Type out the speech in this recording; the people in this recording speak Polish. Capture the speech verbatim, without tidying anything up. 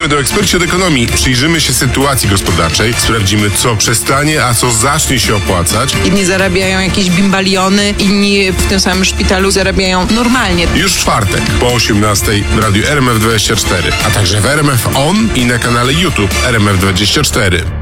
będą eksperci od ekonomii. Przyjrzymy się sytuacji gospodarczej, sprawdzimy, co przestanie, a co zacznie się opłacać. Jedni zarabiają jakieś bimbaliony, inni w tym samym szpitalu zarabiają normalnie. Już w czwartek po osiemnastej w radiu R M F dwadzieścia cztery, a także w R M F On i na kanale YouTube R M F dwadzieścia cztery.